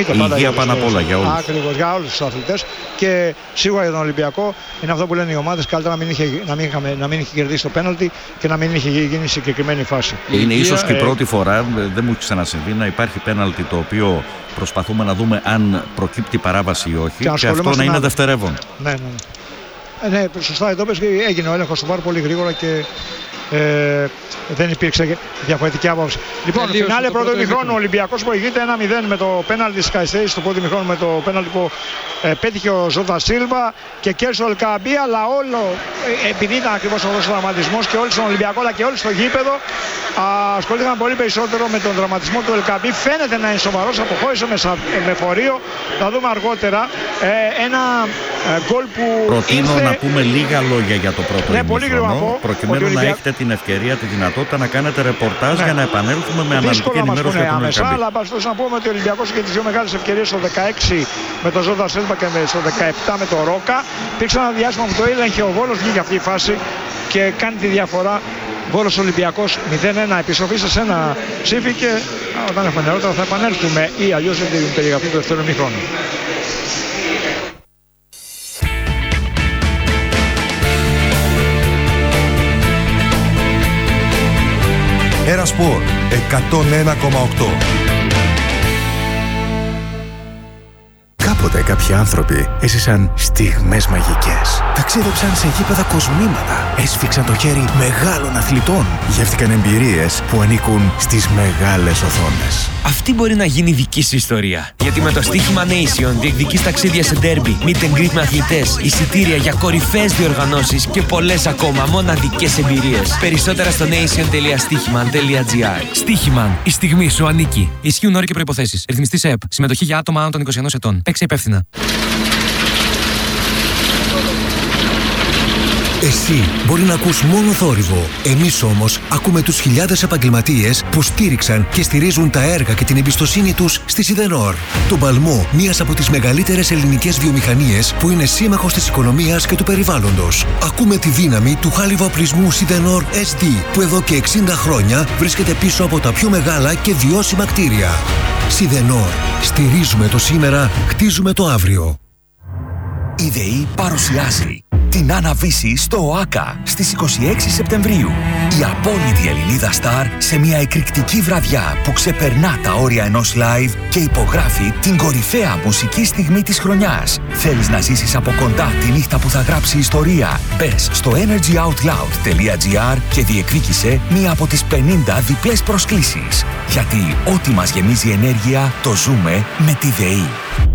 εννοείται πάντα. Υγεία πάνω απ' όλα για όλους. Ακριβώς, για όλους τους αθλητές. Και σίγουρα για τον Ολυμπιακό είναι αυτό που λένε οι ομάδες. Καλύτερα να μην είχε κερδίσει το πέναλτι και να μην είχε γίνει συγκεκριμένη φάση. Είναι ίσως και η πρώτη φορά, δεν μου έχει ξανασυμβεί, να υπάρχει πέναλτι το οποίο προσπαθούμε να δούμε αν προκύπτει παράβαση ή όχι. Και αυτό να είναι δευτερεύον. Ναι, σωστά εδώ πες, έγινε ο έλεγχος του VAR πολύ γρήγορα και δεν υπήρξε διαφορετική άποψη. Λοιπόν, φινάλε πρώτο ημιχρόνου, ο Ολυμπιακός προηγείται 1-0 με το πέναλτι της Καϊσέρης στο πρώτο ημιχρόνου, με το πέναλτι που πέτυχε ο Ζώτα Σίλβα και κέρδισε ο Ελκαμπή, αλλά όλο, επειδή ήταν ακριβώς αυτός ο δραματισμός και όλοι στον Ολυμπιακό αλλά και όλοι στο γήπεδο ασχολήθηκαν πολύ περισσότερο με τον δραματισμό του Ελκαμπή. Φαίνεται να είναι σοβαρός, αποχώρησε με φορείο. Θα δούμε αργότερα ένα γκολ που προτείνω να πούμε λίγα λόγια για το πρώτο ημιχρόνο, προκειμένου να έχετε την ευκαιρία, τη δυνατότητα να κάνετε ρεπορτάζ για να επανέλθουμε με αναλυτική ενημέρωση για τον Ελκαμπή. Αλλά μπαστός να πούμε ότι ο Ολυμπιακός είχε τις δύο μεγάλες ευκαιρίες στο 16 με τον Ζώτα Σίλβα και στο 17 με τον Ρόκα. Υπήρξε ένα διάστημα που το έλεγχε ο Βόλος, βγήκε αυτή η φάση και κάνει τη διαφορά. Βόλος Ολυμπιακός 0-1, επιστροφή σε ένα ψήφι και όταν έχουμε νεότερα θα επανέλθουμε ή αλλιώς για την περιγραφή του δεύτερου ημιχρόνου. Ένα Σπορ 101,8. Κάποτε κάποιοι άνθρωποι έζησαν στιγμές μαγικές. Ταξίδεψαν σε γήπεδα κοσμήματα. Έσφιξαν το χέρι μεγάλων αθλητών. Γεύτηκαν εμπειρίες που ανήκουν στις μεγάλες οθόνες. Αυτή μπορεί να γίνει δική σου ιστορία. Γιατί με το στοίχημα Nation διεκδικείς ταξίδια σε ντέρμπι, meet and greet με αθλητές, εισιτήρια για κορυφαίες διοργανώσεις και πολλές ακόμα μοναδικές εμπειρίες. Περισσότερα στο nation.stichiman.gr. Stichiman, η στιγμή σου ανήκει. Ισχύουν όροι και προϋποθέσεις. Ρυθμιστής ΕΕΠ. Συμμετοχή για άτομα άνω των 21 ετών. Παίξε υπεύθυνα. Εσύ μπορεί να ακούς μόνο θόρυβο. Εμείς όμως ακούμε τους χιλιάδες επαγγελματίες που στήριξαν και στηρίζουν τα έργα και την εμπιστοσύνη τους στη Σιδενόρ. Τον παλμό μιας από τις μεγαλύτερες ελληνικές βιομηχανίες που είναι σύμμαχος της οικονομίας και του περιβάλλοντος. Ακούμε τη δύναμη του χάλιβα οπλισμού Σιδενόρ SD που εδώ και 60 χρόνια βρίσκεται πίσω από τα πιο μεγάλα και βιώσιμα κτίρια. Σιδενόρ. Στηρίζουμε το σήμερα, χτίζουμε το αύριο. Η ΔΕΗ παρουσιάζει την Άννα-Βύση στο ΟΑΚΑ στις 26 Σεπτεμβρίου. Η απόλυτη Ελληνίδα στάρ σε μια εκρηκτική βραδιά που ξεπερνά τα όρια ενός live και υπογράφει την κορυφαία μουσική στιγμή της χρονιάς. Θέλεις να ζήσεις από κοντά τη νύχτα που θα γράψει ιστορία? Μπες στο energyoutloud.gr και διεκδίκησε μία από τις 50 διπλές προσκλήσεις. Γιατί ό,τι μας γεμίζει ενέργεια το ζούμε με τη ΔΕΗ.